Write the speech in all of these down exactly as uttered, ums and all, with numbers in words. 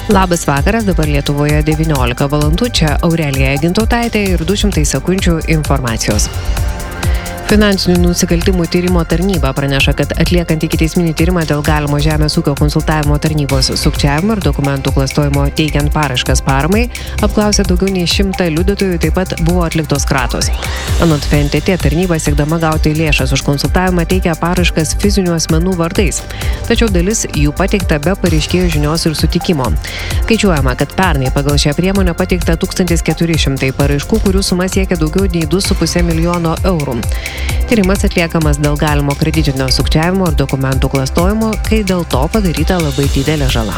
Labas vakaras, dabar Lietuvoje devyniolika valandų, čia Aurelija Gintautaitė ir du šimtai sekundžių informacijos. Finansinių nusikaltimų tyrimo tarnyba praneša, kad atliekant ikiteisminį tyrimą dėl galimo žemės ūkio konsultavimo tarnybos sukčiavimo ir dokumentų klastojimo teikiant paraiškas paramai, apklausė daugiau nei šimtą liudytojų, taip pat buvo atliktos kratos. Anot F N T T tarnyba siekdama gauti lėšas už konsultavimą teikia paraiškas fizinių asmenų vardais, tačiau dalis jų pateikta be pareiškėjo žinios ir sutikimo. Skaičiuojama, kad pernai pagal šią priemonę pateikta tūkstantis keturi šimtai paraiškų, kurių suma siekia daugiau nei du su puse milijono eurų. Tyrimas atliekamas dėl galimo kreditinio sukčiavimo ir dokumentų klastojimo, kai dėl to padaryta labai didelė žala.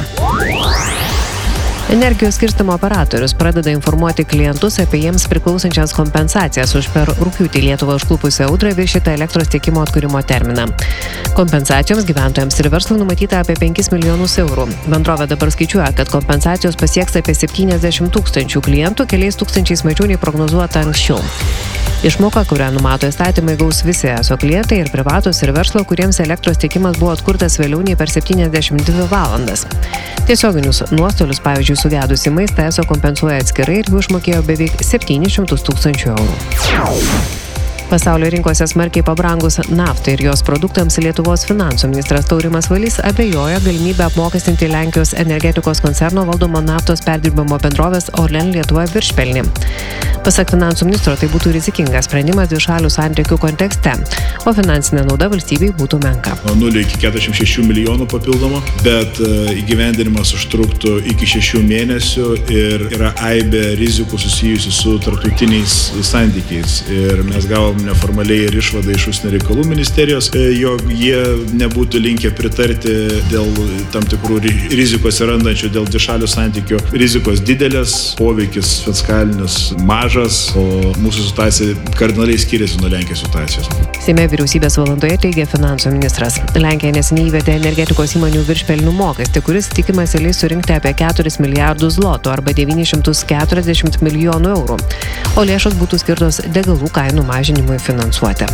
Energijos skirstymo operatorius pradeda informuoti klientus apie jiems priklausančias kompensacijas už per rugpjūtį Lietuvą užklupusią audrą viršytą elektros tiekimo atkūrimo terminą. Kompensacijoms gyventojams ir verslui numatyta apie penkis milijonus eurų. Bendrovė dabar skaičiuoja, kad kompensacijos pasieks apie septyniasdešimt tūkstančių klientų, keliais tūkstančiais mažiau nei prognozuota anksčiau. Išmoka, kurią numato įstatymai, gaus visi eso klientai ir privatus ir verslo, kuriems elektros tiekimas buvo atkurtas vėliau nei per septyniasdešimt dvi valandas. Tiesioginius nuostolius, pavyzdžiui, sugedusį maistą eso kompensuoja atskirai ir jų išmokėjo beveik septynis šimtus tūkstančių eurų. Pasaulio rinkose smarkiai pabrangus naftai ir jos produktams Lietuvos finansų ministras Taurimas Valys abejoja galimybę apmokestinti Lenkijos energetikos koncerno valdomo naftos perdirbimo bendrovės Orlen Lietuva viršpelnį. Pasak finansų ministro, tai būtų rizikingas sprendimas dvišalių santykių kontekste, o finansinė nauda valstybei būtų menka. Nuo nulio iki keturiasdešimt šešių milijonų papildomo, bet įgyvendinimas užtruktų iki šešių mėnesių ir yra aibė rizikų susijusių su tarptautiniais santykiais. Ir mes gavom neformaliai ir išvadą iš užsienio reikalų ministerijos, jog jie nebūtų linkę pritarti dėl tam tikrų rizikos atsirandančių dėl dvišalių santykių. Rizikos didelės, poveikis fiskalinis mažas, o mūsų situacija kardinaliai skiriasi nuo Lenkijos situacijos. Seime vyriausybės valandoje teigė finansų ministras. Lenkija neseniai įvedė energetikos įmonių viršpelnių mokestį, kuris tikimasi leis surinkti apie keturis milijardus zlotų arba devynis šimtus keturiasdešimt milijonų eurų, o lėšos būtų skirtos degalų kainų mažinimui finansuoti.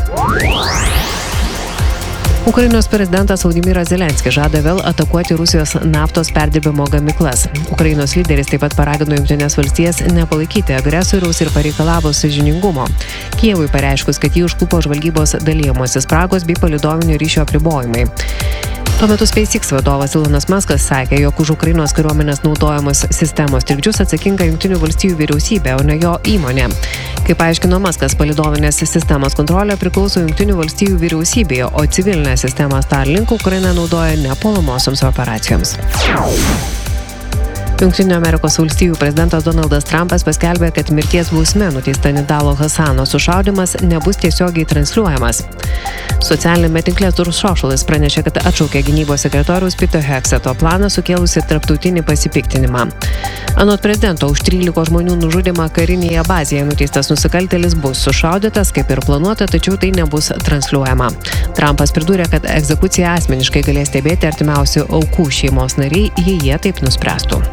Ukrainos prezidentas Volodymyras Zelenskis žada vėl atakuoti Rusijos naftos perdirbimo gamyklas. Ukrainos lyderis taip pat paragino Jungtines valstijas nepalaikyti agresoriaus ir pareikalavo sąžiningumo. Kijevui pareiškus, kad jį užklupo žvalgybos dalijimosi spragos bei palydovinio ryšio apribojimai. Tuo metu SpaceX vadovas Elonas Muskas sakė, jog už Ukrainos kariuomenės naudojamos sistemos trikdžius atsakinga Jungtinių valstijų vyriausybė, o ne jo įmonė. Kaip aiškino Muskas, palydovinės sistemos kontrolė priklauso Jungtinių valstijų vyriausybėje, o civilinę sistemą Starlink Ukraina naudoja nepuolamosioms operacijoms. Jungtinių Amerikos valstijų prezidentas Donaldas Trumpas paskelbė, kad mirties bausme nuteista Nidalo Hasano sušaudymas nebus tiesiogiai transliuojamas. Socialinėme tinkle Truth Social pranešė, kad atšaukė gynybos sekretoriaus Peter Hegseth planą sukėlusi tarptautinį pasipiktinimą. Anot prezidento, už trylikos žmonių nužudymą karinėje bazėje nuteistas nusikaltėlis bus sušaudytas, kaip ir planuota, tačiau tai nebus transliuojama. Trumpas pridūrė, kad egzekuciją asmeniškai galės stebėti artimiausių aukų šeimos nariai, jei jie taip nuspręstų.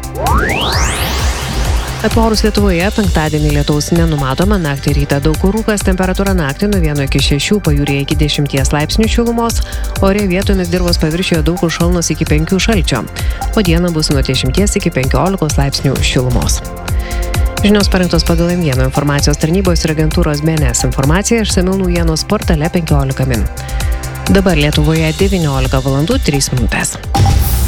Atvorus Lietuvoje penktadienį lietaus nenumatoma, naktį rytą daug kur rūkas, temperatūra naktį nuo vieno iki šešių, pajūryje iki dešimties laipsnių šilumos, ore vietomis dirvos paviršiuje daug kur šalnos iki penkių šalčio, o dieną bus nuo dešimties iki penkiolikos laipsnių šilumos. Žinios parengtos pagal M vieno informacijos tarnybos ir agentūros B N S informaciją išsamiau naujienos portale penkiolika min. Dabar Lietuvoje devyniolika valandų trys minutės.